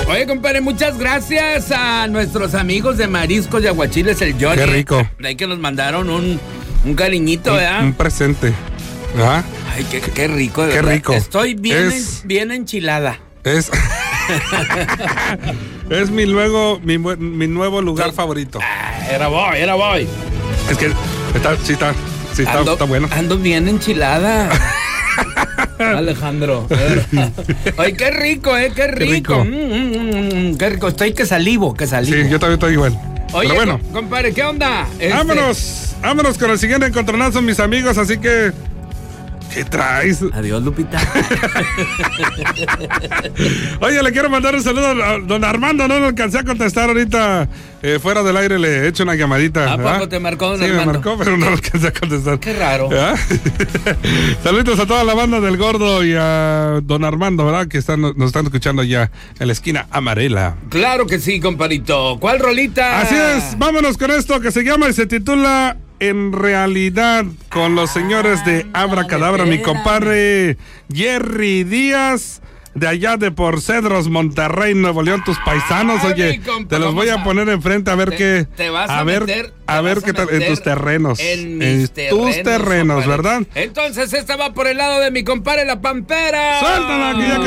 Oye, compadre, muchas gracias a nuestros amigos de Mariscos y Aguachiles, el Johnny. Qué rico. De ahí que nos mandaron un cariñito, ¿verdad? Un presente. ¿Ah? Ay, qué rico, de qué verdad. rico. Estoy bien enchilada. Es mi nuevo lugar favorito. Era voy. Es que está bueno. Ando bien enchilada. Alejandro. Ay, qué rico, qué rico. Qué rico. Estoy que salivo. Sí, yo también estoy igual. Oye, pero bueno, compadre, ¿qué onda? Vámonos con el siguiente encontronazo, mis amigos, así que ¿qué traes? Adiós, Lupita. Oye, le quiero mandar un saludo a don Armando. No le alcancé a contestar ahorita. Fuera del aire le he hecho una llamadita. ¿A poco te marcó don Armando? Sí, me marcó, pero no le alcancé a contestar. Qué raro. Saludos a toda la banda del Gordo y a don Armando, ¿verdad? Que nos están escuchando ya en la esquina amarela. Claro que sí, compadrito. ¿Cuál rolita? Así es, vámonos con esto que se llama y se titula En Realidad, con los señores de Abracadabra, mi compadre Jerry Díaz, de allá de por Cedros, Monterrey, Nuevo León, tus paisanos. Oye, te los voy a poner enfrente a ver qué. Te vas a ver qué tal en tus terrenos. En tus terrenos, compadre. ¿verdad? Entonces esta va por el lado de mi compadre La Pampera. ¡Suéltala, que ya